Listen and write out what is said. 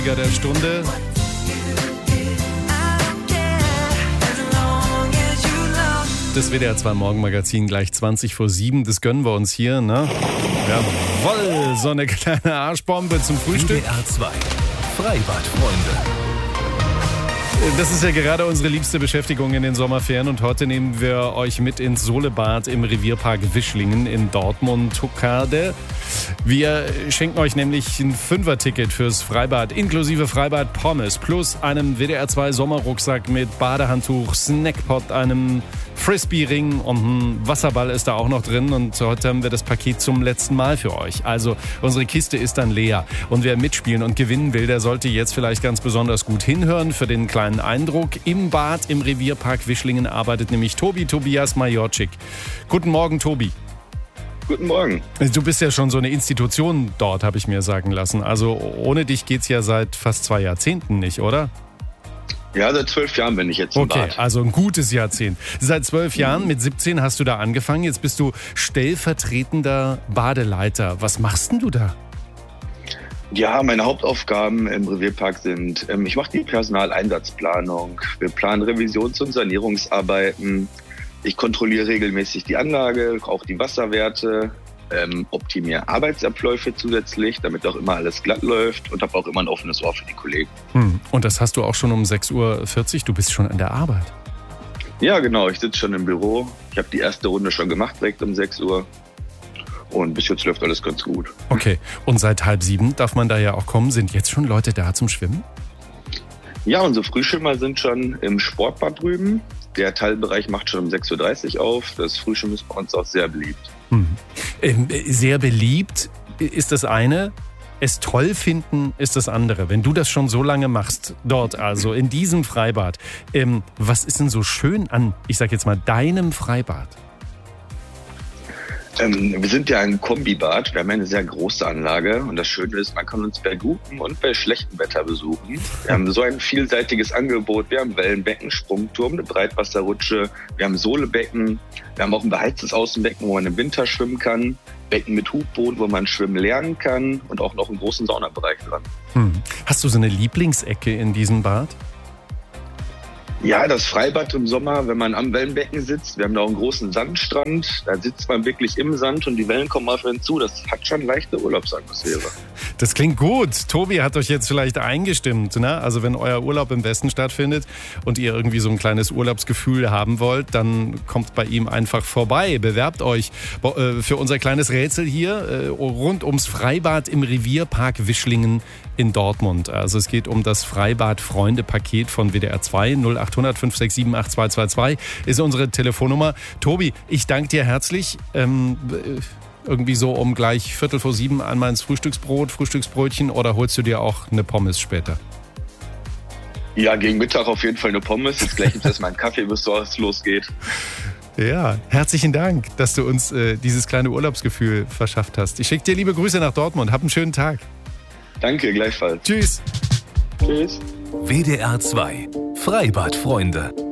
der Stunde. Das WDR 2 Morgenmagazin gleich 7:20, das gönnen wir uns hier, ne? Jawohl, so eine kleine Arschbombe zum Frühstück. WDR 2, Freibadfreunde. Das ist ja gerade unsere liebste Beschäftigung in den Sommerferien und heute nehmen wir euch mit ins Solebad im Revierpark Wischlingen in Dortmund-Tuckade. Wir schenken euch nämlich ein 5er-Ticket fürs Freibad, inklusive Freibad Pommes, plus einem WDR 2 Sommerrucksack mit Badehandtuch, Snackpot, einem Frisbee-Ring und ein Wasserball ist da auch noch drin. Und heute haben wir das Paket zum letzten Mal für euch. Also unsere Kiste ist dann leer. Und wer mitspielen und gewinnen will, der sollte jetzt vielleicht ganz besonders gut hinhören für den kleinen Eindruck. Im Bad im Revierpark Wischlingen arbeitet nämlich Tobias Majorczyk. Guten Morgen, Tobi. Guten Morgen. Du bist ja schon so eine Institution dort, habe ich mir sagen lassen. Also ohne dich geht's ja seit fast 2 Jahrzehnten nicht, oder? Ja, seit 12 Jahren bin ich jetzt im Bad. Okay, also ein gutes Jahrzehnt. Seit 12 Jahren, mit 17 hast du da angefangen. Jetzt bist du stellvertretender Badeleiter. Was machst denn du da? Ja, meine Hauptaufgaben im Revierpark sind, ich mache die Personaleinsatzplanung, wir planen Revisions- und Sanierungsarbeiten, ich kontrolliere regelmäßig die Anlage, auch die Wasserwerte, optimiere Arbeitsabläufe zusätzlich, damit auch immer alles glatt läuft und habe auch immer ein offenes Ohr für die Kollegen. Und das hast du auch schon um 6:40 Uhr, du bist schon an der Arbeit. Ja, genau, ich sitze schon im Büro, ich habe die erste Runde schon gemacht, direkt um 6 Uhr. Und bis jetzt läuft alles ganz gut. Okay, und seit 6:30 darf man da ja auch kommen. Sind jetzt schon Leute da zum Schwimmen? Ja, unsere Frühschwimmer sind schon im Sportbad drüben. Der Teilbereich macht schon um 6:30 Uhr auf. Das Frühschwimmen ist bei uns auch sehr beliebt. Sehr beliebt ist das eine. Es toll finden ist das andere. Wenn du das schon so lange machst, dort also in diesem Freibad, was ist denn so schön an, ich sag jetzt mal, deinem Freibad? Wir sind ja ein Kombibad. Wir haben eine sehr große Anlage. Und das Schöne ist, man kann uns bei gutem und bei schlechtem Wetter besuchen. Wir haben so ein vielseitiges Angebot. Wir haben Wellenbecken, Sprungturm, eine Breitwasserrutsche. Wir haben Sohlebecken. Wir haben auch ein beheiztes Außenbecken, wo man im Winter schwimmen kann. Becken mit Hubboden, wo man schwimmen lernen kann. Und auch noch einen großen Saunabereich dran. Hast du so eine Lieblingsecke in diesem Bad? Ja, das Freibad im Sommer, wenn man am Wellenbecken sitzt, wir haben da auch einen großen Sandstrand, da sitzt man wirklich im Sand und die Wellen kommen auf einen zu. Das hat schon leichte Urlaubsatmosphäre. Das klingt gut. Tobi hat euch jetzt vielleicht eingestimmt, ne? Also wenn euer Urlaub im Westen stattfindet und ihr irgendwie so ein kleines Urlaubsgefühl haben wollt, dann kommt bei ihm einfach vorbei. Bewerbt euch für unser kleines Rätsel hier rund ums Freibad im Revierpark Wischlingen in Dortmund. Also es geht um das Freibad-Freunde-Paket von WDR 2. 0800 567 8222 ist unsere Telefonnummer. Tobi, ich danke dir herzlich. Irgendwie so um gleich 6:45 einmal ins Frühstücksbrötchen oder holst du dir auch eine Pommes später? Ja, gegen Mittag auf jeden Fall eine Pommes. Jetzt gleich gibt es erstmal einen Kaffee, bis es losgeht. Ja, herzlichen Dank, dass du uns dieses kleine Urlaubsgefühl verschafft hast. Ich schicke dir liebe Grüße nach Dortmund. Hab einen schönen Tag. Danke, gleichfalls. Tschüss. Tschüss. WDR 2, Freibadfreunde.